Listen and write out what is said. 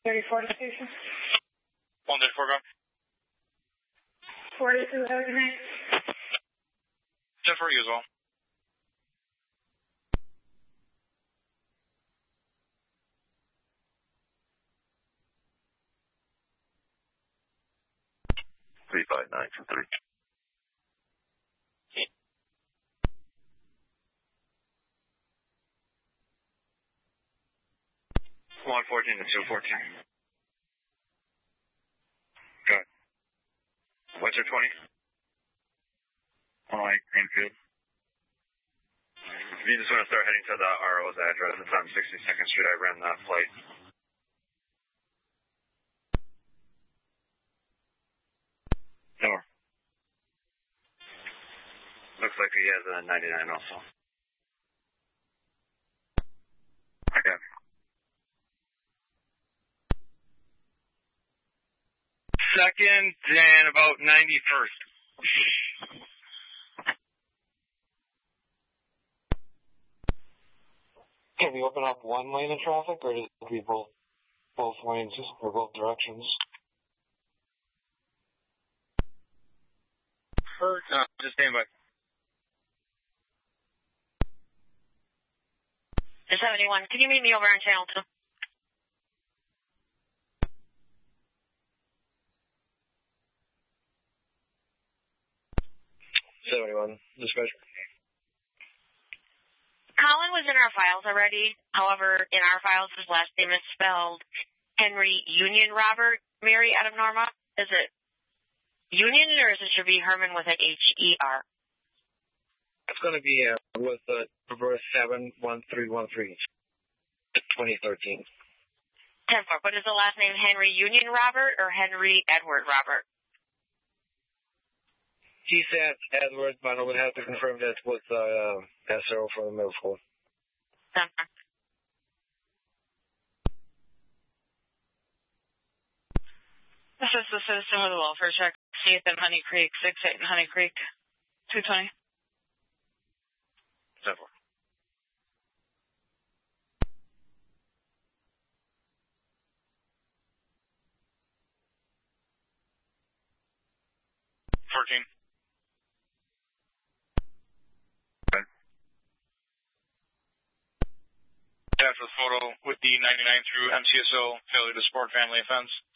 34 to station. 134, go. 42, have a good night. 10 for you as well. Three, 5, 9, 2, 3. 114 to 214. Go ahead. What's your 20? Alright, Greenfield. You just want to start heading to the RO's address. It's on 62nd Street. I ran that flight. Door. Looks like he has a 99 also. Okay. Second and about 91st. Can we open up one lane of traffic, or does it be both lanes or both directions? Just stand by. 71, can you meet me over on channel 2? Dispatcher. Colin was in our files already. However, in our files, his last name is spelled Henry Union Robert Mary out of Norma. Is it Union, or is it should be Herman with an H-E-R? It's going to be with reverse 71313. 2013. 10-4. But is the last name Henry Union Robert or Henry Edward Robert? He said Edward, but I would have to confirm that with SRO from the middle school. 10-4. This is the citizen with a welfare check. 8th and Honey Creek, 6-8 and Honey Creek, 220. 10-4. 14. Okay. After the photo with the 99 through MTSO, failure to support family offense.